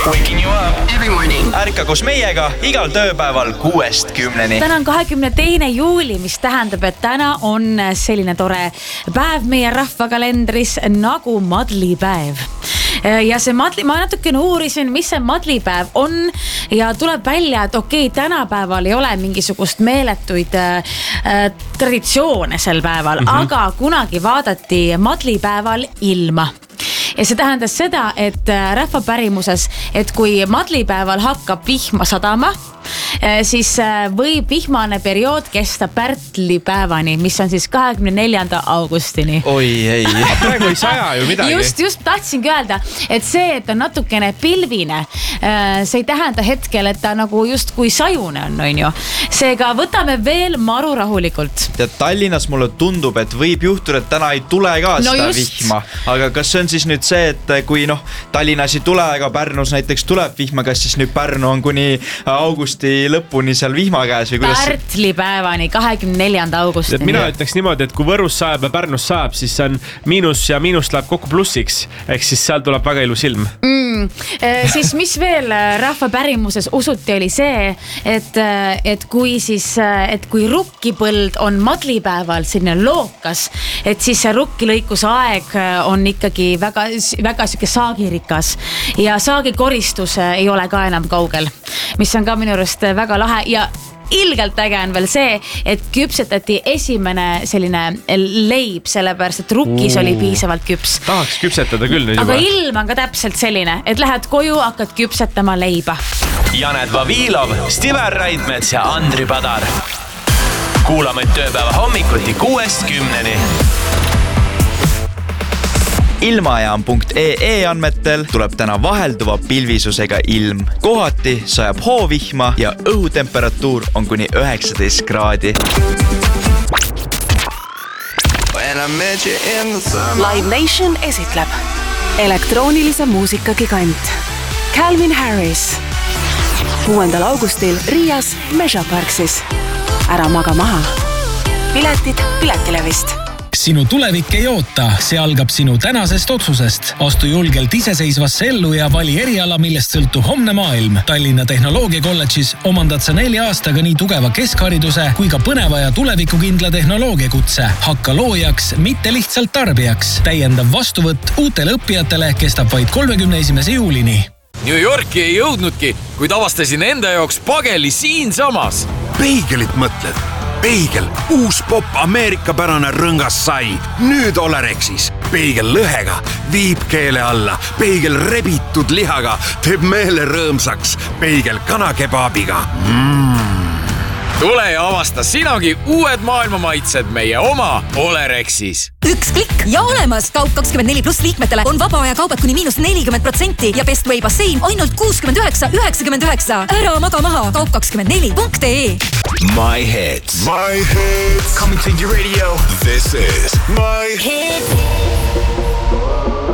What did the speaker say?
Waking you up every morning. Ärka koos meiega igal tööpäeval 6-10. Täna on 22. juuli, mis tähendab, et täna on selline tore päev meie rahvakalendris nagu madlipäev. Ja see ma natukene uurisin, mis see madlipäev on ja tuleb välja, et tänapäeval ei ole mingisugust meeletuid traditsioone sel päeval, aga kunagi vaadati madlipäeval ilma. Ja see tähendas seda, et rahvapärimuses, et kui madlipäeval hakkab vihma sadama, siis võib vihmane periood kesta pärtlipäevani, mis on siis 24. augustini. Oi, ei. Praegu ei saja ju midagi. Just tahtsingi öelda, et see, et on natukene pilvine, see ei tähenda hetkel, et ta nagu just kui sajune on ju. Seega võtame veel maru rahulikult. Ja Tallinnas mulle tundub, et võib juhtuda, et täna ei tule ka seda vihma. Aga kas see on siis nüüd see, et kui Tallinnas ei tule, aga Pärnus näiteks tuleb vihma, kas siis nüüd Pärnu on kuni augusti lõpuni seal vihma käes või kuidas? Pärtlipäevani, 24. augustini. Mina ütleks niimoodi, et kui Võrus sajab ja Pärnus sajab, siis on miinus ja miinus läheb kokku plussiks. Ehk siis seal tuleb väga ilus ilm. Siis mis veel rahvapärimuses usuti oli see, et kui rukkipõld on madlipäeval selline lookas, et siis see rukkilõikuse aeg on ikkagi väga siuke saagirikas ja saagikoristus ei ole ka enam kaugel, mis on ka minu arust väga lahe ja ilgelt äge on veel see, et küpsetati esimene selline leib, sellepärast, et rukkis oli piisavalt küps. Tahaks küpsetada küll nüüd juba. Aga ilm on ka täpselt selline, et lähed koju, hakkad küpsetama leiba. Janet Vavilov, Stiver Raidmets ja Andri Padar. Kuulame tööpäeva hommikuti 6-10. Ilmajaam.ee andmetel tuleb täna vahelduva pilvisusega ilm. Kohati sajab hoovihma ja õhutemperatuur on kuni 19 kraadi. Live Nation esitleb elektroonilise muusika gigant Calvin Harris 6. augustil Riias Measure Parksis. Ära maga maha. Piletid Piletilevist. Sinu tulevik ei oota, see algab sinu tänasest otsusest. Astu julgelt iseseisvasse ellu ja vali eriala, millest sõltub homne maailm. Tallinna Tehnoloogiakolledžis omandad sa 4 aastaga nii tugeva keskhariduse kui ka põneva ja tulevikukindla tehnoloogiakutse. Hakka loojaks, mitte lihtsalt tarbijaks. Täiendav vastuvõtt uutele õppijatele kestab vaid 31. juulini. New Yorki ei jõudnudki, kuid avastasin enda jaoks pageli siin samas. Peigelit mõtled? Peigel, uus pop ameerikapärane rõngas sai. Nüüd Olerexis. Peigel lõhega, viib keele alla. Peigel rebitud lihaga, teeb meele rõõmsaks. Peigel kanakebaabiga. Tule ja avasta sinagi uued maailmamaitsed meie oma Olerexis. Üks klikk ja olemas! Kaup24 plus liikmetele on vaba aja kaubad kuni -40% ja Best Way bassein ainult 69,99. Ära maga maha kaup24.ee. My Hits. My Hits. Coming to your radio. This is My Hits.